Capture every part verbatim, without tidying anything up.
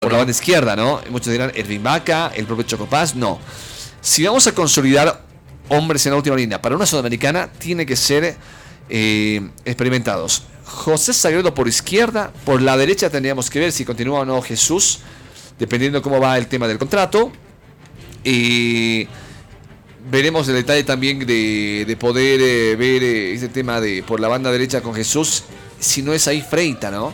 por la banda izquierda, ¿no? Muchos dirán Ervin Vaca, el propio Choco Paz. No. Si vamos a consolidar hombres en la última línea para una sudamericana, tiene que ser eh, experimentados. José Sagredo por izquierda, por la derecha tendríamos que ver si continúa o no Jesús, dependiendo cómo va el tema del contrato. Y veremos el detalle también de, de poder eh, ver eh, ese tema de por la banda derecha con Jesús, si no es ahí Freita, ¿no?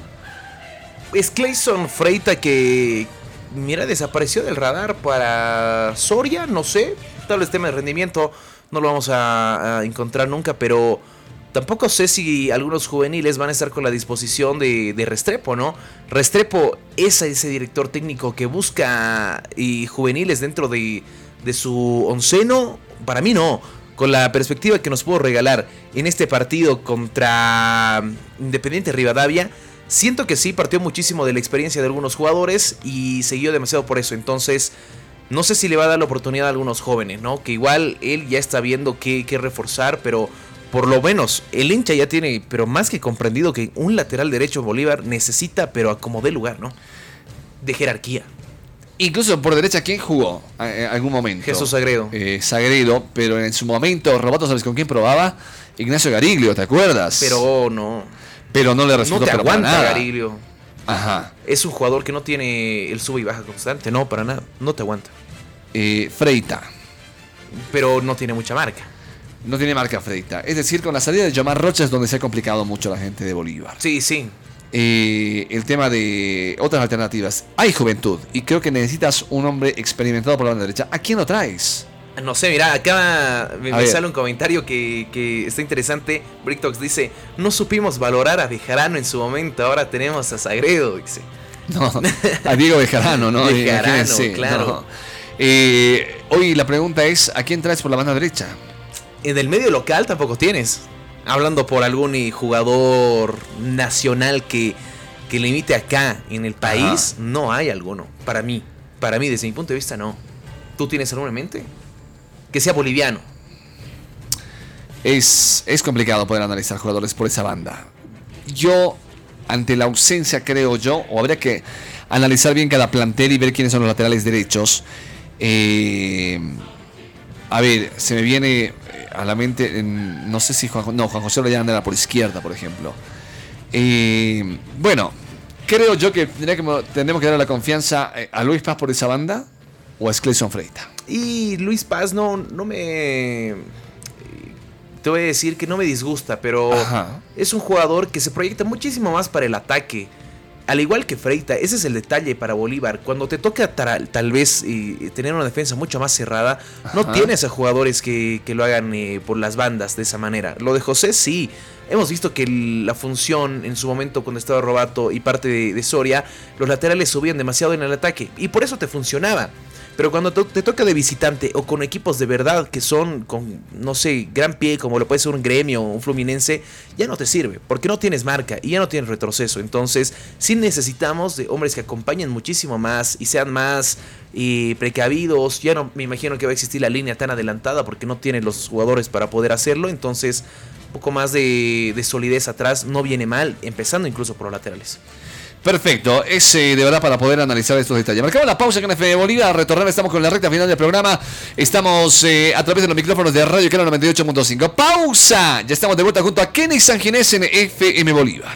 Es Clayson Freita que, mira, desapareció del radar para Soria, no sé, tal vez tema de rendimiento no lo vamos a, a encontrar nunca, pero tampoco sé si algunos juveniles van a estar con la disposición de, de Restrepo, ¿no? Restrepo es ese director técnico que busca y juveniles dentro de, de su onceno. Para mí no, con la perspectiva que nos pudo regalar en este partido contra Independiente Rivadavia, siento que sí partió muchísimo de la experiencia de algunos jugadores y siguió demasiado por eso. Entonces no sé si le va a dar la oportunidad a algunos jóvenes, ¿no? Que igual él ya está viendo qué, qué reforzar, pero por lo menos el hincha ya tiene, pero más que comprendido, que un lateral derecho Bolívar necesita, pero a como dé lugar, ¿no? De jerarquía. Incluso por derecha, ¿quién jugó en algún momento? Jesús Sagredo. Eh, Sagredo, pero en su momento, Robato, ¿sabes con quién probaba? Ignacio Gariglio, ¿te acuerdas? Pero no. Pero no le resultó. No te pero aguanta para nada. Gariglio. Ajá. Es un jugador que no tiene el sube y baja constante, no, para nada. No te aguanta. Eh, Freita. Pero no tiene mucha marca. No tiene marca Freita. Es decir, con la salida de Yomar Rocha es donde se ha complicado mucho la gente de Bolívar. Sí, sí. Eh, el tema de otras alternativas. Hay juventud y creo que necesitas un hombre experimentado por la banda derecha. ¿A quién lo traes? No sé, mira, acá me, me sale un comentario que, que está interesante. Bricktox dice: no supimos valorar a Bejarano en su momento, ahora tenemos a Sagredo, dice. No, a Diego Bejarano, ¿no? Bejarano, claro. No. Eh, hoy la pregunta es: ¿a quién traes por la banda derecha? En el medio local tampoco tienes. Hablando por algún jugador nacional que, que le imite acá en el país, ajá, no hay alguno. Para mí, para mí, desde mi punto de vista, no. ¿Tú tienes alguno en mente? Que sea boliviano. Es, es complicado poder analizar jugadores por esa banda. Yo, ante la ausencia, creo yo, o habría que analizar bien cada plantel y ver quiénes son los laterales derechos. Eh, a ver, se me viene a la mente, en, no sé si Juan, no, Juan José Orellana anda por izquierda, por ejemplo. Eh, bueno, creo yo que, tendría que tendremos que darle la confianza a Luis Paz por esa banda o a Clayson Freita. Y Luis Paz no, no me... Te voy a decir que no me disgusta, pero ajá, es un jugador que se proyecta muchísimo más para el ataque. Al igual que Freita, ese es el detalle para Bolívar. Cuando te toca tal, tal vez eh, tener una defensa mucho más cerrada, ajá, no tienes a jugadores que, que lo hagan eh, por las bandas de esa manera. Lo de José sí. Hemos visto que el, la función en su momento cuando estaba Robato y parte de, de Soria, los laterales subían demasiado en el ataque y por eso te funcionaba. Pero cuando te, te toca de visitante o con equipos de verdad que son con, no sé, gran pie, como lo puede ser un Gremio o un Fluminense, ya no te sirve, porque no tienes marca y ya no tienes retroceso. Entonces, sí necesitamos de hombres que acompañen muchísimo más y sean más eh, precavidos. Ya no me imagino que va a existir la línea tan adelantada porque no tienen los jugadores para poder hacerlo. Entonces, un poco más de, de solidez atrás no viene mal, empezando incluso por los laterales. Perfecto, es eh, de verdad para poder analizar estos detalles. Marcamos la pausa en F de Bolívar, a retornar, estamos con la recta final del programa. Estamos eh, a través de los micrófonos de Radio Canal noventa y ocho punto cinco. ¡Pausa! Ya estamos de vuelta junto a Kenny Sanginés en F M Bolívar.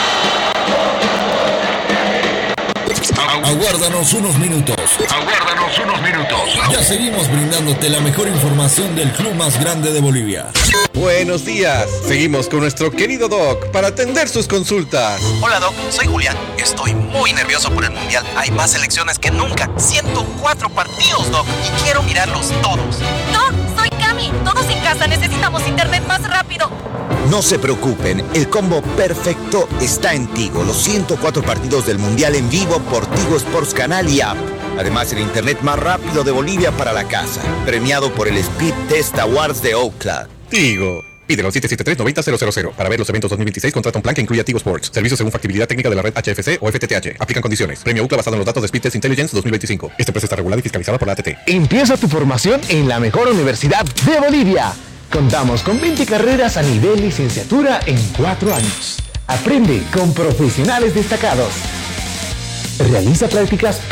Aguárdanos unos minutos. Aguárdanos unos minutos. Ya seguimos brindándote la mejor información del club más grande de Bolivia. Buenos días. Seguimos con nuestro querido Doc para atender sus consultas. Hola Doc, soy Julián. Estoy muy nervioso por el Mundial. Hay más selecciones que nunca. ciento cuatro partidos, Doc. Y quiero mirarlos todos. Doc, soy Cami. Todos en casa necesitamos internet más rápido. No se preocupen, el combo perfecto está en Tigo. Los ciento cuatro partidos del Mundial en vivo por Tigo Sports Canal y App. Además, el internet más rápido de Bolivia para la casa. Premiado por el Speed Test Awards de Ookla. Tigo. Pídelo al siete siete tres, nueve cero cero cero. Para ver los eventos dos mil veintiséis, contrata un plan que incluya Tigo Sports. Servicios según factibilidad técnica de la red H F C o F T T H. Aplican condiciones. Premio Ookla basado en los datos de Speed Test Intelligence dos mil veinticinco. Esta empresa está regulada y fiscalizada por la A T T. Empieza tu formación en la mejor universidad de Bolivia. Contamos con veinte carreras a nivel licenciatura en cuatro años. Aprende con profesionales destacados. Realiza prácticas